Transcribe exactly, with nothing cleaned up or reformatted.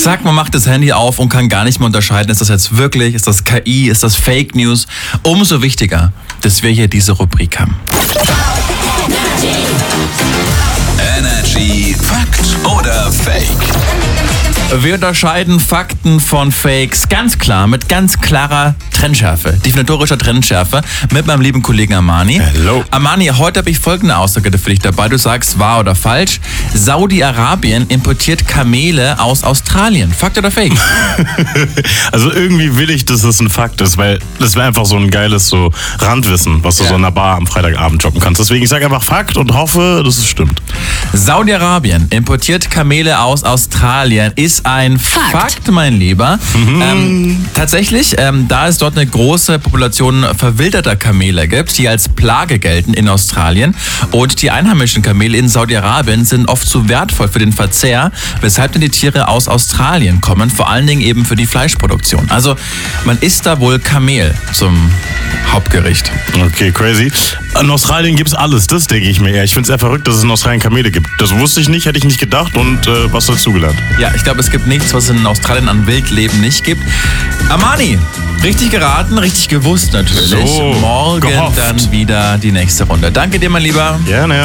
Zack, man macht das Handy auf und kann gar nicht mehr unterscheiden, ist das jetzt wirklich, ist das K I, ist das Fake News? Umso wichtiger, dass wir hier diese Rubrik haben. Energy Fakt oder Fake? Wir unterscheiden Fakten von Fakes ganz klar, mit ganz klarer Trennschärfe, definitorischer Trennschärfe, mit meinem lieben Kollegen Armani. Hello. Armani, heute habe ich folgende Aussage für dich dabei. Du sagst wahr oder falsch. Saudi-Arabien importiert Kamele aus Australien. Fakt oder Fake? Also irgendwie will ich, dass das ein Fakt ist, weil das wäre einfach so ein geiles so Randwissen, was du Ja. so in einer Bar am Freitagabend droppen kannst. Deswegen ich sage einfach Fakt und hoffe, dass es stimmt. Saudi-Arabien importiert Kamele aus Australien. Ist ein Fakt, Fakt. mein Lieber. Ähm, tatsächlich, ähm, da es dort eine große Population verwilderter Kamele gibt, die als Plage gelten in Australien, und die einheimischen Kamele in Saudi-Arabien sind oft zu wertvoll für den Verzehr, weshalb dann die Tiere aus Australien kommen, vor allen Dingen eben für die Fleischproduktion. Also man isst da wohl Kamel zum Hauptgericht. Okay, crazy. In Australien gibt's alles, das denke ich mir eher. Ich finde es eher verrückt, dass es in Australien Kamele gibt. Das wusste ich nicht, hätte ich nicht gedacht und äh, was dazugelernt. Ja, ich glaube, es gibt nichts, was es in Australien an Wildleben nicht gibt. Armani, richtig geraten, richtig gewusst natürlich. So, Morgen gehofft. dann wieder die nächste Runde. Danke dir, mein Lieber. Gerne.